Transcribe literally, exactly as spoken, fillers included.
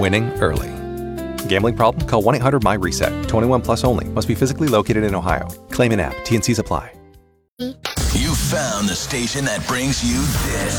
winning early. Gambling problem? Call one eight hundred my reset. twenty-one plus only. Must be physically located in Ohio. Claim in app. T and C's apply. You found the station that brings you this.